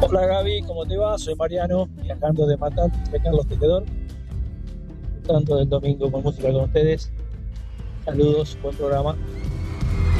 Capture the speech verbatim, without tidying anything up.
Hola Gaby, ¿cómo te va? Soy Mariano, viajando de Matar de Carlos Tejedor, tanto del domingo con música con ustedes. Saludos, buen programa.